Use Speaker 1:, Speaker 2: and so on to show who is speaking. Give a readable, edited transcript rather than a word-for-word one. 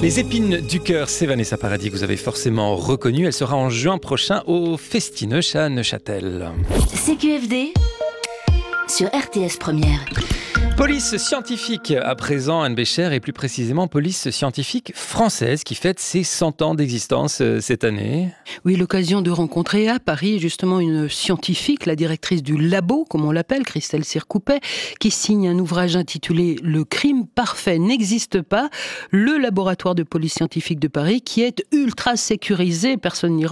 Speaker 1: Les épines du cœur, c'est Vanessa Paradis que vous avez forcément reconnue. Elle sera en juin prochain au Festinoche à Neuchâtel.
Speaker 2: CQFD sur RTS Première.
Speaker 1: Police scientifique à présent, Anne Bécher, et plus précisément police scientifique française qui fête ses 100 ans d'existence cette année.
Speaker 3: Oui, l'occasion de rencontrer à Paris justement une scientifique, la directrice du labo, comme on l'appelle, Christelle Sircoupet, qui signe un ouvrage intitulé « Le crime parfait n'existe pas », le laboratoire de police scientifique de Paris qui est ultra sécurisé, personne n'y